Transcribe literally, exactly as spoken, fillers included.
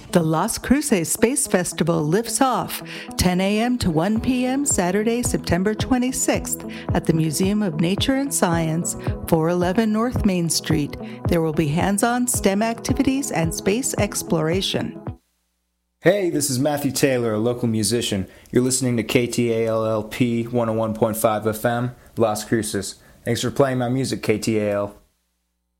The Las Cruces Space Festival lifts off ten a.m. to one p.m. Saturday, September twenty-sixth at the Museum of Nature and Science, four eleven North Main Street. There will be hands-on STEM activities and space exploration. Hey, this is Matthew Taylor, a local musician. You're listening to K T A L L P one oh one point five F M, Las Cruces. Thanks for playing my music, K T A L.